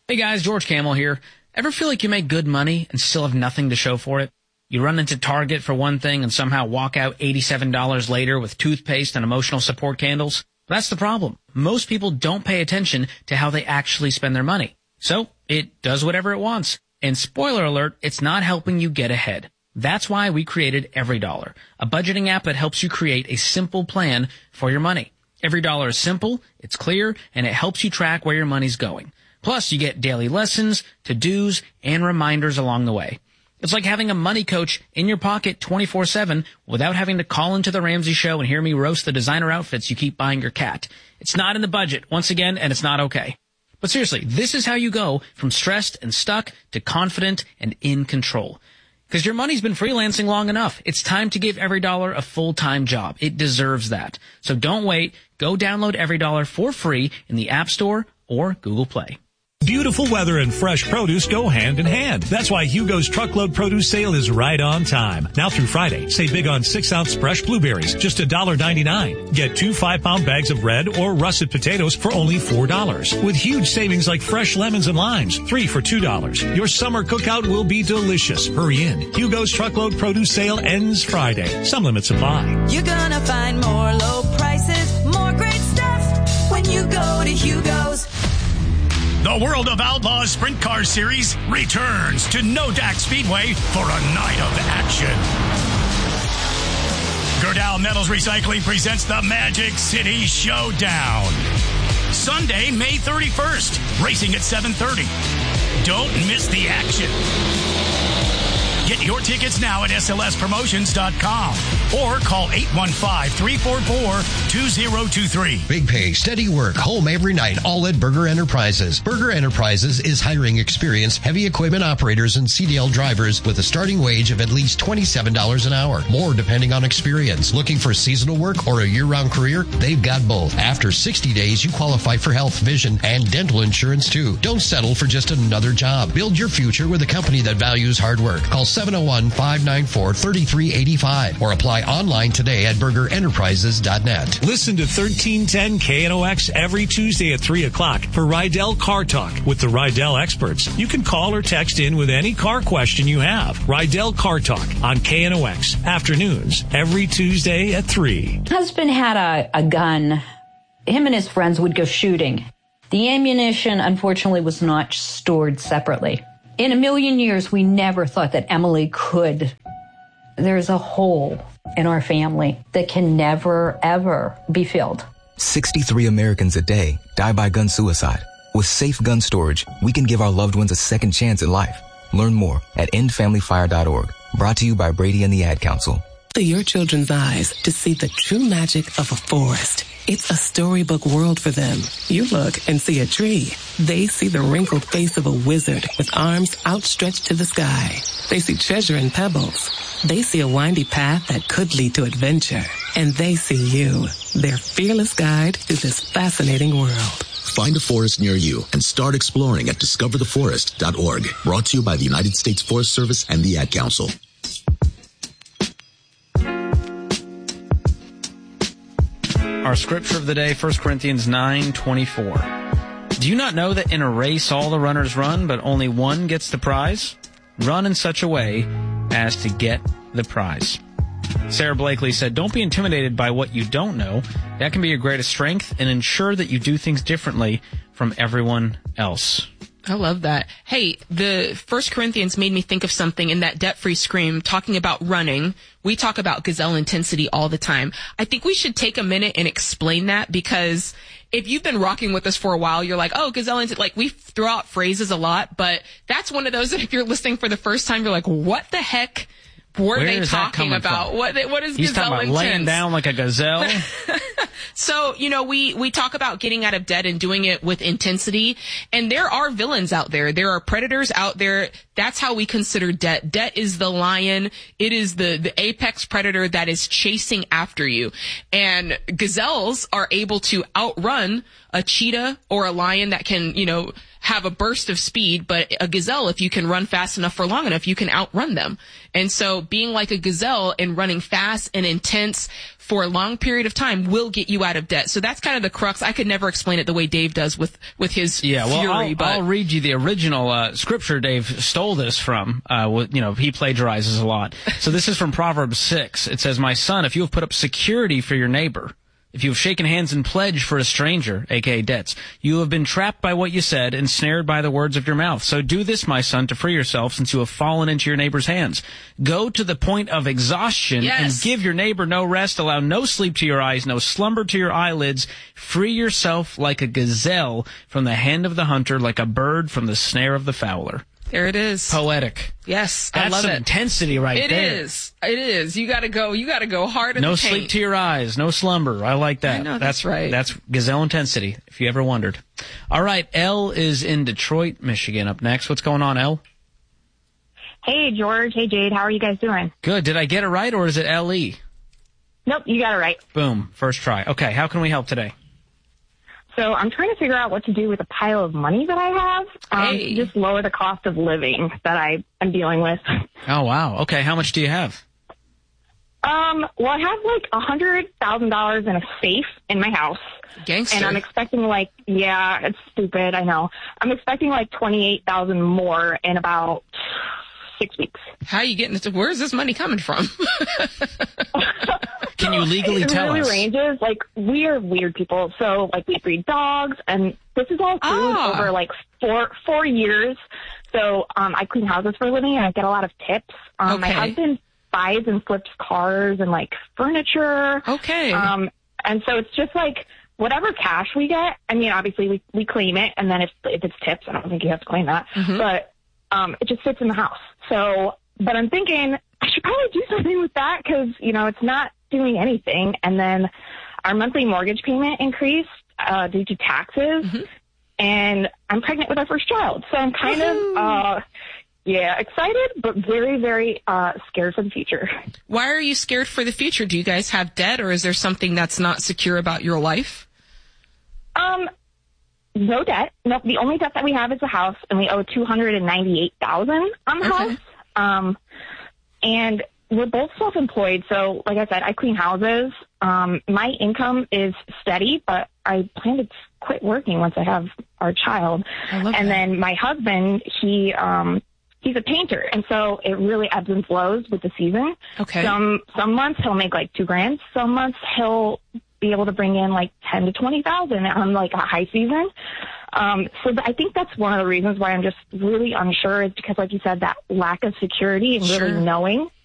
Hey guys, George Camel here. Ever feel like you make good money and still have nothing to show for it? You run into Target for one thing and somehow walk out $87 later with toothpaste and emotional support candles? That's the problem. Most people don't pay attention to how they actually spend their money. So, it does whatever it wants. And spoiler alert, it's not helping you get ahead. That's why we created EveryDollar, a budgeting app that helps you create a simple plan for your money. EveryDollar is simple, it's clear, and it helps you track where your money's going. Plus, you get daily lessons, to-dos, and reminders along the way. It's like having a money coach in your pocket 24/7 without having to call into the Ramsey Show and hear me roast the designer outfits you keep buying your cat. It's not in the budget, once again, and it's not okay. But seriously, this is how you go from stressed and stuck to confident and in control. Because your money's been freelancing long enough. It's time to give EveryDollar a full-time job. It deserves that. So don't wait. Go download EveryDollar for free in the App Store or Google Play. Beautiful weather and fresh produce go hand in hand. That's why Hugo's truckload produce sale is right on time. Now through Friday, save big on 6-ounce fresh blueberries, just $1.99. Get 2 5-pound bags of red or russet potatoes for only $4. With huge savings like fresh lemons and limes, 3 for $2. Your summer cookout will be delicious. Hurry in. Hugo's truckload produce sale ends Friday. Some limits apply. You're gonna find more low prices, more great stuff when you go to Hugo's. The World of Outlaws Sprint Car Series returns to Nodak Speedway for a night of action. Gerdau Metals Recycling presents the Magic City Showdown. Sunday, May 31st, racing at 7:30. Don't miss the action. Get your tickets now at slspromotions.com or call 815-344-2023. Big pay, steady work, home every night, all at Berger Enterprises. Berger Enterprises is hiring experienced heavy equipment operators and CDL drivers with a starting wage of at least $27 an hour. More depending on experience. Looking for seasonal work or a year-round career? They've got both. After 60 days, you qualify for health, vision, and dental insurance too. Don't settle for just another job. Build your future with a company that values hard work. Call 701-594-3385 or apply online today at burgerenterprises.net. Listen to 1310 KNOX every Tuesday at 3 o'clock for Rydell Car Talk with the Rydell experts. You can call or text in with any car question you have. Rydell Car Talk on KNOX afternoons every Tuesday at 3. Husband had a gun. Him and his friends would go shooting. The ammunition, unfortunately, was not stored separately. In a million years, we never thought that Emily could. There's a hole in our family that can never, ever be filled. 63 Americans a day die by gun suicide. With safe gun storage, we can give our loved ones a second chance at life. Learn more at endfamilyfire.org. Brought to you by Brady and the Ad Council. Your children's eyes to see the true magic of a forest. It's a storybook world for them. You look and see a tree. They see the wrinkled face of a wizard with arms outstretched to the sky. They see treasure in pebbles. They see a windy path that could lead to adventure. And they see you, their fearless guide through this fascinating world. Find a forest near you and start exploring at discovertheforest.org. Brought to you by the United States Forest Service and the Ad Council. Our scripture of the day, 1 Corinthians 9:24. Do you not know that in a race all the runners run, but only one gets the prize? Run in such a way as to get the prize. Sarah Blakely said, don't be intimidated by what you don't know. That can be your greatest strength, and ensure that you do things differently from everyone else. I love that. Hey, the 1 Corinthians made me think of something in that debt-free scream talking about running. We talk about gazelle intensity all the time. I think we should take a minute and explain that, because if you've been rocking with us for a while, you're like, oh, gazelle intensity, like we throw out phrases a lot, but that's one of those that if you're listening for the first time, you're like, what the heck were they talking about? What is He's gazelle talking about laying down like a gazelle. So, we talk about getting out of debt and doing it with intensity. And there are villains out there. There are predators out there. That's how we consider debt. Debt is the lion. It is the apex predator that is chasing after you. And gazelles are able to outrun a cheetah or a lion that can, have a burst of speed, but a gazelle, if you can run fast enough for long enough, you can outrun them. And so being like a gazelle and running fast and intense for a long period of time will get you out of debt. So that's kind of the crux. I could never explain it the way Dave does with his fury. I'll read you the original scripture Dave stole this from. He plagiarizes a lot. So this is from Proverbs 6. It says, "My son, if you have put up security for your neighbor, if you have shaken hands in pledge for a stranger," aka debts, "you have been trapped by what you said, ensnared by the words of your mouth. So do this, my son, to free yourself, since you have fallen into your neighbor's hands. Go to the point of exhaustion and give your neighbor no rest. Allow no sleep to your eyes, no slumber to your eyelids. Free yourself like a gazelle from the hand of the hunter, like a bird from the snare of the fowler." There it is. Poetic. Yes, That's I love some it. intensity right It there. is. It is. You gotta go hard in No the sleep paint. to your eyes, no slumber. I like that. I know, that's right. That's gazelle intensity, if you ever wondered. All right, Elle is in Detroit, Michigan up next. What's going on, Elle? Hey, George. Hey, Jade. How are you guys doing? Good. Did I get it right, or is it L-E? Nope, you got it right. Boom. First try. Okay, how can we help today? So I'm trying to figure out what to do with the pile of money that I have to just lower the cost of living that I am dealing with. Oh, wow. Okay, how much do you have? Well, I have like $100,000 in a safe in my house. Gangster. And I'm expecting it's stupid, I know. I'm expecting like $28,000 more in about 6 weeks. How are you getting it? Where's this money coming from? Can you legally tell us? It really ranges. Like, we are weird people. So, like, we breed dogs, and this is all accrued over, like, four years. So, I clean houses for a living, and I get a lot of tips. My husband buys and flips cars and, like, furniture. Okay. And so it's just, like, whatever cash we get, I mean, obviously, we claim it, and then if it's tips, I don't think you have to claim that. Mm-hmm. But it just sits in the house. So, but I'm thinking I should probably do something with that because, it's not doing anything. And then our monthly mortgage payment increased due to taxes. Mm-hmm. And I'm pregnant with our first child. So I'm kind of, excited, but very, very scared for the future. Why are you scared for the future? Do you guys have debt, or is there something that's not secure about your life? No debt. No, the only debt that we have is the house, and we owe $298,000 on the house. And we're both self-employed, so like I said, I clean houses. My income is steady, but I plan to quit working once I have our child. And then my husband, he's a painter, and so it really ebbs and flows with the season. Okay. Some months he'll make like $2,000. Some months he'll be able to bring in like 10 to 20,000 on like a high season. So I think that's one of the reasons why I'm just really unsure is because, like you said, that lack of security and really knowing